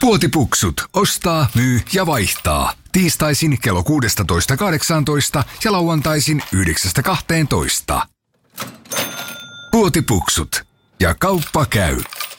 Puotipuksut. Ostaa, myy ja vaihtaa. Tiistaisin kello 16.18 ja lauantaisin 9.12. Puotipuksut. Ja kauppa käy.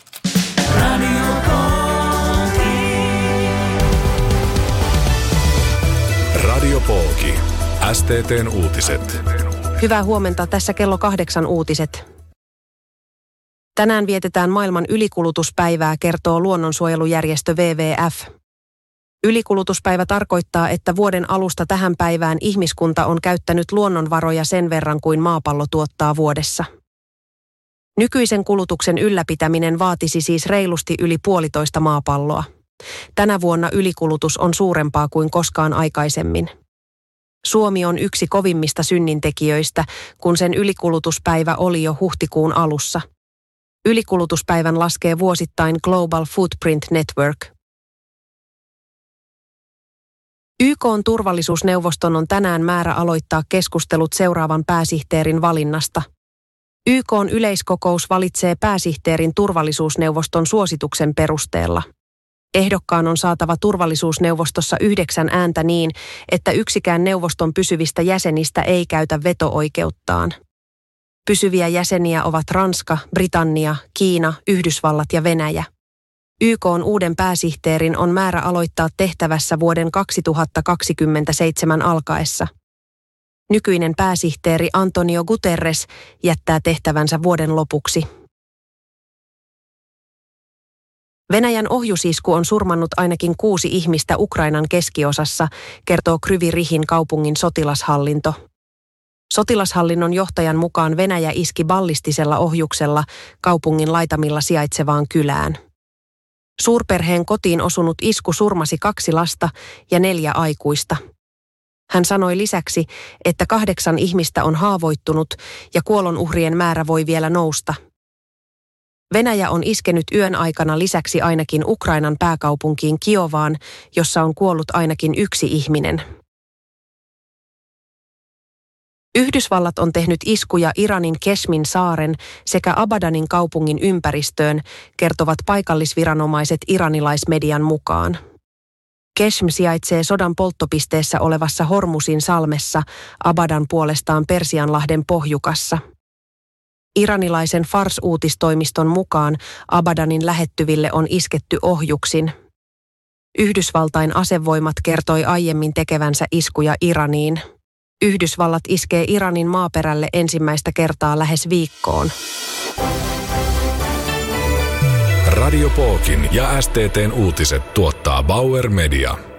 Radio Pooki. STT:n uutiset. Hyvää huomenta, tässä kello 8 uutiset. Tänään vietetään maailman ylikulutuspäivää, kertoo luonnonsuojelujärjestö WWF. Ylikulutuspäivä tarkoittaa, että vuoden alusta tähän päivään ihmiskunta on käyttänyt luonnonvaroja sen verran kuin maapallo tuottaa vuodessa. Nykyisen kulutuksen ylläpitäminen vaatisi siis reilusti yli 1,5 maapalloa. Tänä vuonna ylikulutus on suurempaa kuin koskaan aikaisemmin. Suomi on yksi kovimmista synnintekijöistä, kun sen ylikulutuspäivä oli jo huhtikuun alussa. Ylikulutuspäivän laskee vuosittain Global Footprint Network. YK:n turvallisuusneuvoston on tänään määrä aloittaa keskustelut seuraavan pääsihteerin valinnasta. YK:n yleiskokous valitsee pääsihteerin turvallisuusneuvoston suosituksen perusteella. Ehdokkaan on saatava turvallisuusneuvostossa 9 ääntä niin, että yksikään neuvoston pysyvistä jäsenistä ei käytä veto-oikeuttaan. Pysyviä jäseniä ovat Ranska, Britannia, Kiina, Yhdysvallat ja Venäjä. YK:n uuden pääsihteerin on määrä aloittaa tehtävässä vuoden 2027 alkaessa. Nykyinen pääsihteeri Antonio Guterres jättää tehtävänsä vuoden lopuksi. Venäjän ohjusisku on surmannut ainakin 6 ihmistä Ukrainan keskiosassa, kertoo Kryvyi Rihin kaupungin sotilashallinto. Sotilashallinnon johtajan mukaan Venäjä iski ballistisella ohjuksella kaupungin laitamilla sijaitsevaan kylään. Suurperheen kotiin osunut isku surmasi 2 lasta ja 4 aikuista. Hän sanoi lisäksi, että 8 ihmistä on haavoittunut ja kuolonuhrien määrä voi vielä nousta. Venäjä on iskenyt yön aikana lisäksi ainakin Ukrainan pääkaupunkiin Kiovaan, jossa on kuollut ainakin 1 ihminen. Yhdysvallat on tehnyt iskuja Iranin Keshmin saaren sekä Abadanin kaupungin ympäristöön, kertovat paikallisviranomaiset iranilaismedian mukaan. Keshm sijaitsee sodan polttopisteessä olevassa Hormusin salmessa, Abadan puolestaan Persianlahden pohjukassa. Iranilaisen Fars-uutistoimiston mukaan Abadanin lähettyville on isketty ohjuksin. Yhdysvaltain asevoimat kertoi aiemmin tekevänsä iskuja Iraniin. Yhdysvallat iskee Iranin maaperälle ensimmäistä kertaa lähes viikkoon. Radio Pookin ja STT:n uutiset tuottaa Bauer Media.